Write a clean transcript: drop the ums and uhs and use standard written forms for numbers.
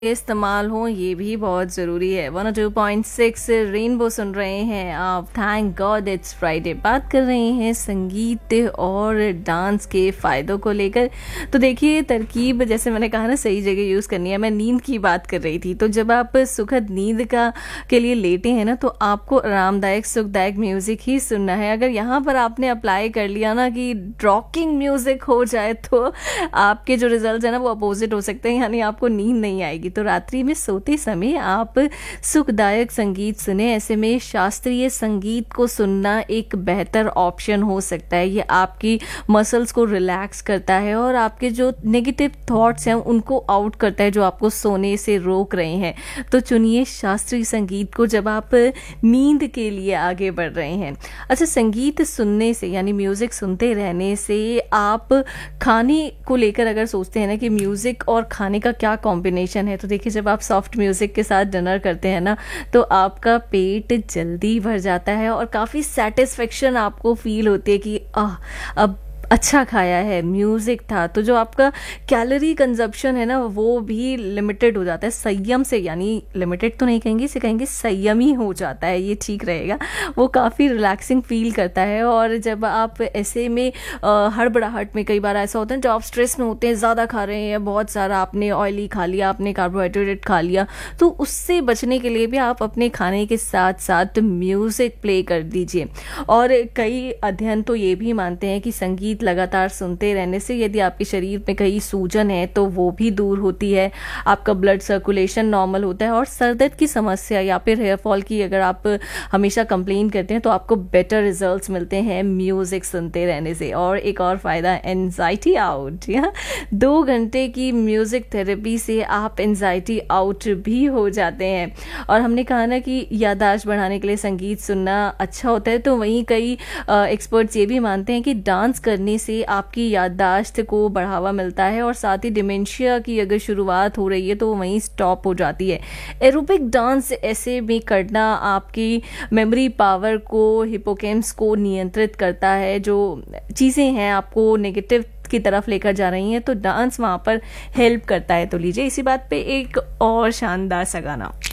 इस्तेमाल हो ये भी बहुत ज़रूरी है। 102.6 रेनबो सुन रहे हैं आप। Thank God it's Friday. बात कर रहे हैं संगीत और डांस के फ़ायदों को लेकर। तो देखिए, तरकीब जैसे मैंने कहा ना, सही जगह यूज़ करनी है। मैं नींद की बात कर रही थी। तो जब आप सुखद नींद के लिए लेटे हैं ना, तो आपको आरामदायक सुखदायक म्यूज़िक ही सुनना है। अगर यहाँ पर आपने अप्लाई कर लिया ना कि रॉकिंग म्यूज़िक हो जाए, तो आपके जो रिजल्ट है ना, वो अपोजिट हो सकते हैं, यानी आपको नींद नहीं आएगी। तो रात्रि में सोते समय आप सुखदायक संगीत सुने। ऐसे में शास्त्रीय संगीत को सुनना एक बेहतर ऑप्शन हो सकता है। ये आपकी मसल्स को रिलैक्स करता है और आपके जो नेगेटिव थॉट्स हैं उनको आउट करता है, जो आपको सोने से रोक रहे हैं। तो चुनिए शास्त्रीय संगीत को जब आप नींद के लिए आगे बढ़ रहे हैं। अच्छा, संगीत सुनने से यानी म्यूज़िक सुनते रहने से आप खाने को लेकर अगर सोचते हैं ना कि म्यूज़िक और खाने का क्या कॉम्बिनेशन है, तो देखिए, जब आप सॉफ्ट म्यूज़िक के साथ डिनर करते हैं ना, तो आपका पेट जल्दी भर जाता है और काफ़ी सेटिस्फेक्शन आपको फील होती है कि अब अच्छा खाया है, म्यूज़िक था। तो जो आपका कैलोरी कंजप्शन है ना, वो भी लिमिटेड हो जाता है संयम से। यानी लिमिटेड तो नहीं कहेंगे, इसे कहेंगे संयमी हो जाता है, ये ठीक रहेगा। वो काफ़ी रिलैक्सिंग फील करता है। और जब आप ऐसे में हड़बड़ाहट में, कई बार ऐसा होता है, जब आप स्ट्रेस में होते हैं, ज़्यादा खा रहे हैं, बहुत सारा आपने ऑयली खा लिया, आपने कार्बोहाइड्रेट खा लिया, तो उससे बचने के लिए भी आप अपने खाने के साथ साथ म्यूज़िक प्ले कर दीजिए। और कई अध्ययन तो ये भी मानते हैं कि संगीत लगातार सुनते रहने से यदि आपके शरीर में कहीं सूजन है तो वो भी दूर होती है, आपका ब्लड सर्कुलेशन नॉर्मल होता है, और सर दर्द की समस्या या फिर हेयर फॉल की अगर आप हमेशा कंप्लेन करते हैं, तो आपको बेटर रिजल्ट्स मिलते हैं म्यूजिक सुनते रहने से। और एक और फायदा, एंजाइटी आउट। या 2 घंटे की म्यूजिक थेरेपी से आप एंजाइटी आउट भी हो जाते हैं। और हमने कहा ना कि याददाश्त बढ़ाने के लिए संगीत सुनना अच्छा होता है, तो वहीं कई एक्सपर्ट्स ये भी मानते हैं कि डांस करने से आपकी याददाश्त को बढ़ावा मिलता है, और साथ ही डिमेंशिया की अगर शुरुआत हो रही है तो वहीं स्टॉप हो जाती है। एरोबिक डांस ऐसे में करना आपकी मेमोरी पावर को, हिपोकैम्पस को नियंत्रित करता है। जो चीज़ें हैं आपको नेगेटिव की तरफ लेकर जा रही हैं, तो डांस वहाँ पर हेल्प करता है। तो लीजिए इसी बात पे एक और शानदार सा गाना।